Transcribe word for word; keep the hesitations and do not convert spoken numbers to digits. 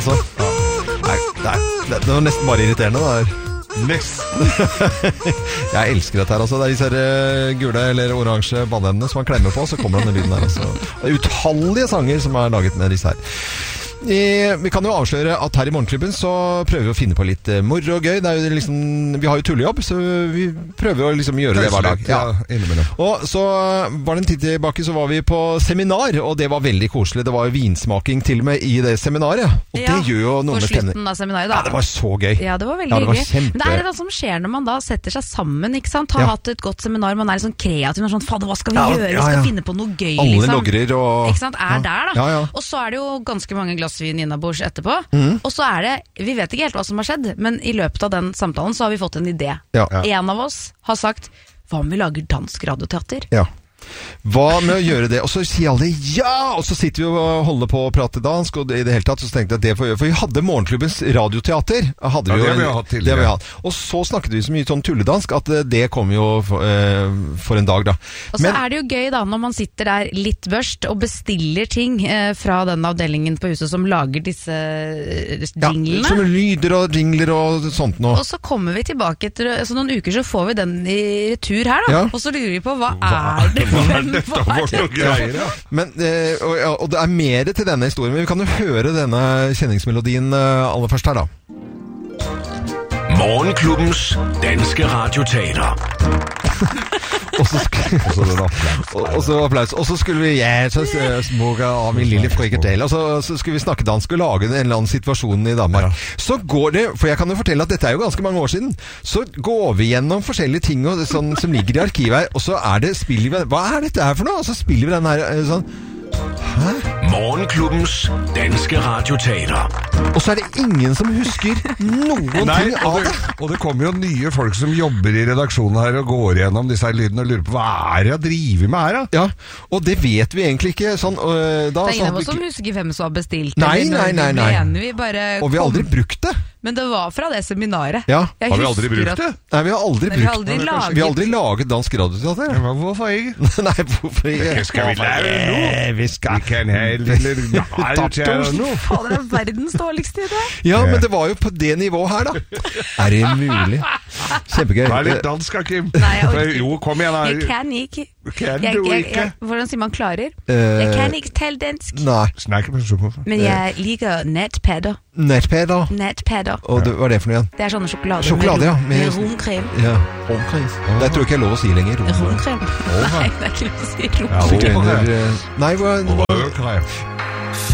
Så, ja. Nei, det, er, det var nesten bare irriterende det der. Nesten. Jeg elsker dette her, altså. Det er disse her gule eller oransje badeendene som man klemmer på, så kommer denne lyden her, altså. Det er utallige sanger som er laget med disse her. I, vi kan jo avsløre at her i Morgenklubben så prøver vi å finne på litt uh, moro og gøy. Det er jo liksom, vi har jo tullejobb, så vi prøver å liksom gjøre det hver dag. Ja, innimellom. Og så var det en tid tilbake, så var vi på seminar, og det var veldig koselig. Det var jo vinsmaking til og med i det seminaret. Og ja, det gjør jo noe med stemning. På slutten av seminaret da. Ja, det var så gøy. Ja, det var veldig ja, det var hyggelig. kjempe... Men det er det som skjer når man da setter seg sammen, ikke sant? Har ja. hatt et godt seminar, man er litt sånn kreativ, man er sånn, fader, hva skal vi ja, gjøre? Vi ja, skal ja. finne på noe gøy, Alle liksom. logrer og... Ikke sant? Er ja. der da. Ja, ja. Og så er det jo ganske mange glass vin innabords etterpå. Mm. Og så er det, vi vet ikke helt hva som har skjedd, men i løpet av den samtalen så har vi fått en idé. Ja. Ja. En av oss har sagt, hva om vi lager dansk radioteater? Ja. Hva med å gjøre det? Og så sier alle ja! Og så sitter vi og holder på å prate dansk, og det, i det hele tatt så tenkte jeg at det får gjøre. For vi hadde Morgenklubbens radioteater. Hadde vi ja, jo, det har vi hatt tidligere. Og så snakket vi så mye sånn tulledansk at det kom jo for, eh, for en dag da. Og så Men, er det jo gøy da når man sitter der litt børst og bestiller ting eh, fra den avdelingen på huset som lager disse eh, jinglene. Ja, som lyder og jingler og sånt nå. Og så kommer vi tilbake etter altså noen uker så får vi den i retur her da. Ja. Og så lurer vi på hva, hva er det? Hva er dette for noe greier, ja? Men, eh, og, ja, og det er mer til denne historien, men vi kan jo høre denne kjenningsmelodien eh, aller først her da. Morgenklubbens danske radioteater. Og så skulle og så applaus. Og så skulle vi ja, så småga av min lille frikadelle. Og så, så skulle vi snakke dansk og lage en eller annen situasjon i Danmark. Ja. Så går det, for jeg kan jo fortelle at dette er jo ganske mange år siden, så går vi gjennom forskjellige ting og, sånn, som ligger i arkivet her, og så er det, spiller vi, hva er dette her for noe? Og så spiller vi den her sånn, hæ? Morgenklubbens danske radioteater. Og så er det ingen som husker noen Nei, ting av og det. Og det kommer jo nye folk som jobber i redaksjonen her og går gjennom disse her lydene og lurer på hva er det jeg driver med her da? Ja, og det vet vi egentlig ikke sånn, øh, da, det er ingen sånn, av oss som husker hvem som har bestilt nei, nei, nei, nei. Mener vi bare og vi har aldri kom... brukt det. Men det var fra det seminaret. Ja. Jeg Har vi aldri brukt at... det? Nei, vi har aldri Nei, brukt vi har aldri laget... Vi har aldri laget dansk radioteater. Ja, hvorfor ikke? Nei, hvorfor ikke? Skal vi lære noe? Vi skal Vi kan ha en lille radioteater nå. Fader, det er verdens dårligste idé. Ja, men det var jo på det nivået her da. Er det mulig? Kjempegøy. Det er litt dansk, Kim. Nei, jeg orker- Jo, kom igjen Jeg her. kan ikke. Kan Jeg, du jeg, ikke? jeg, hvordan sier man klarer? Eh, Jeg kan ikke tale dansk. Nei. Snakker med sånn. Men jeg liker nettpadder. Nettpeder. Nettpadder. Og det, hva er det for noe igjen? Det er sånne sjokolade, Sjokolade, ja, med, med- med romkrem. Ja, romkrem. Det tror jeg ikke jeg er lov å si lenger. Romkrem? Nei, det er ikke lov å si Ja, romkrem. Sigøyner, eh, Nei, hva... Rødkrem.